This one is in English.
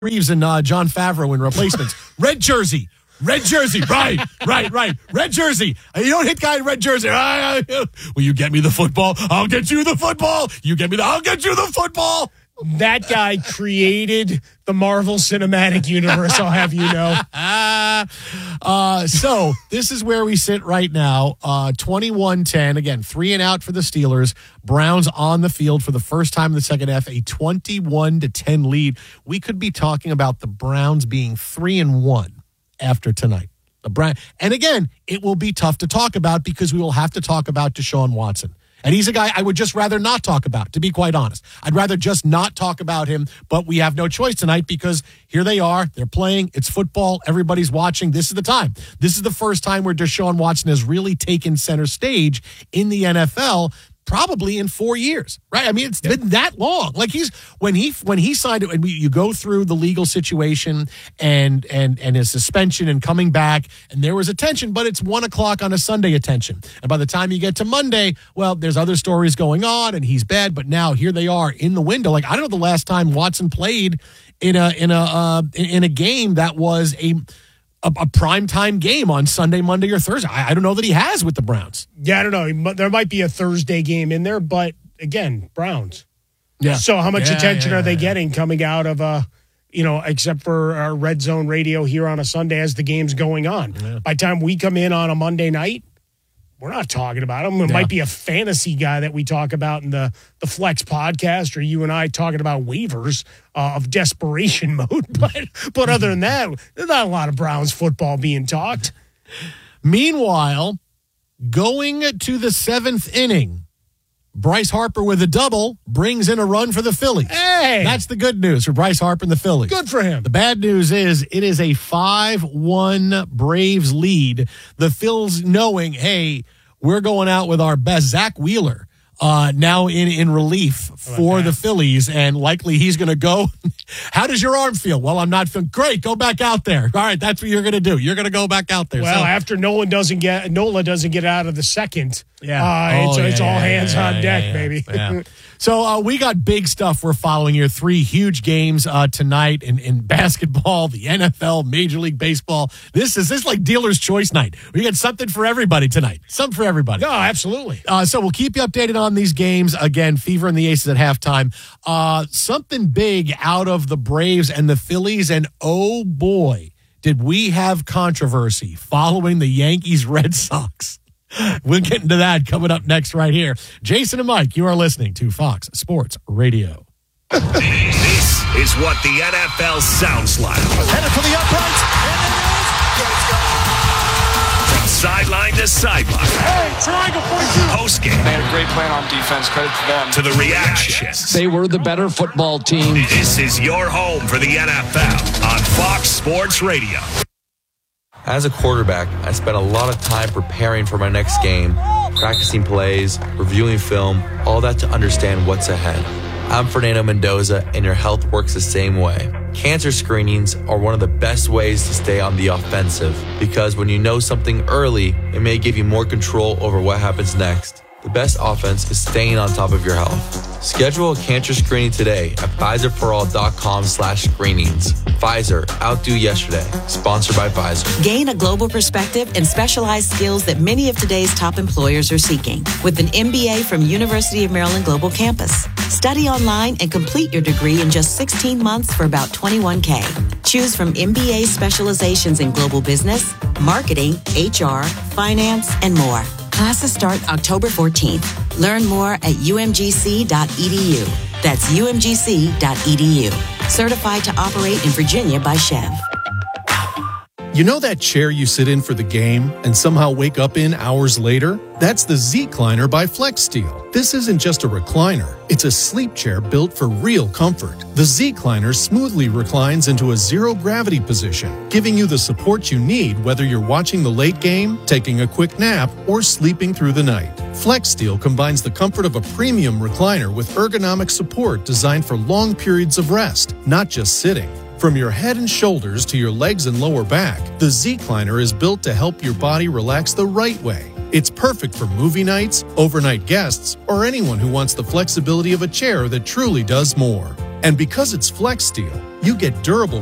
Reeves and John Favreau in Replacements. Red jersey. Right. Red jersey. You don't hit guy in red jersey. Will you get me the football? I'll get you the football. I'll get you the football. That guy created the Marvel Cinematic Universe, I'll have you know. So this is where we sit right now. 21-10. Again, 3 and out for the Steelers. Browns on the field for the first time in the second half, a 21-10 lead. We could be talking about the Browns being 3-1 after tonight. And again, it will be tough to talk about because we will have to talk about Deshaun Watson. And he's a guy I would just rather not talk about, to be quite honest. I'd rather just not talk about him, but we have no choice tonight because here they are. They're playing. It's football. Everybody's watching. This is the time. This is the first time where Deshaun Watson has really taken center stage in the NFL, probably in 4 years, right? I mean, it's been that long. Like when he signed it, and you go through the legal situation and his suspension and coming back, and there was attention, but it's 1:00 on a Sunday attention. And by the time you get to Monday, well, there's other stories going on, and he's bad. But now here they are in the window. Like I don't know the last time Watson played in a game that was a primetime game on Sunday, Monday, or Thursday. I don't know that he has with the Browns. Yeah, I don't know. There might be a Thursday game in there, but again, Browns. Yeah. So how much attention are they getting coming out of except for our Red Zone radio here on a Sunday as the game's going on? Yeah. By the time we come in on a Monday night, we're not talking about him. It might be a fantasy guy that we talk about in the Flex podcast, or you and I talking about waivers of desperation mode. But other than that, there's not a lot of Browns football being talked. Meanwhile, going to the 7th inning, Bryce Harper with a double brings in a run for the Phillies. Hey! That's the good news for Bryce Harper and the Phillies. Good for him. The bad news is it is a 5-1 Braves lead. The Phils knowing, hey, we're going out with our best, Zach Wheeler, now in relief for the Phillies, and likely he's going to go. How does your arm feel? Well, I'm not feeling great. Go back out there. All right, that's what you're going to do. You're going to go back out there. Well, after Nola doesn't get out of the second, it's all hands on deck, baby. Yeah. So we got big stuff we're following here. 3 huge games tonight in basketball, the NFL, Major League Baseball. This is like dealer's choice night. We got something for everybody tonight. Something for everybody. No, absolutely. So we'll keep you updated on these games. Again, Fever and the Aces at halftime. Something big out of the Braves and the Phillies, and oh boy, did we have controversy following the Yankees-Red Sox. We'll get into that coming up next right here. Jason and Mike, you are listening to Fox Sports Radio. This is what the NFL sounds like. Headed for the uprights. From sideline to sideline. Hey, triangle 42. Postgame. They had a great plan on defense. Credit to them. To the reactions. They were the better football team. This is your home for the NFL on Fox Sports Radio. As a quarterback, I spent a lot of time preparing for my next game, practicing plays, reviewing film, all that to understand what's ahead. I'm Fernando Mendoza, and your health works the same way. Cancer screenings are one of the best ways to stay on the offensive, because when you know something early, it may give you more control over what happens next. The best offense is staying on top of your health. Schedule a cancer screening today at Pfizerforall.com/screenings. Pfizer, outdo yesterday. Sponsored by Pfizer. Gain a global perspective and specialized skills that many of today's top employers are seeking with an MBA from University of Maryland Global Campus. Study online and complete your degree in just 16 months for about $21K. Choose from MBA specializations in global business, marketing, HR, finance, and more. Classes start October 14th. Learn more at umgc.edu. That's umgc.edu. Certified to operate in Virginia by Chev. You know that chair you sit in for the game and somehow wake up in hours later? That's the Z-Cliner by FlexSteel. This isn't just a recliner. It's a sleep chair built for real comfort. The Z-Cliner smoothly reclines into a zero-gravity position, giving you the support you need whether you're watching the late game, taking a quick nap, or sleeping through the night. FlexSteel combines the comfort of a premium recliner with ergonomic support designed for long periods of rest, not just sitting. From your head and shoulders to your legs and lower back, the Z-Cliner is built to help your body relax the right way. It's perfect for movie nights, overnight guests, or anyone who wants the flexibility of a chair that truly does more. And because it's Flex Steel, you get durable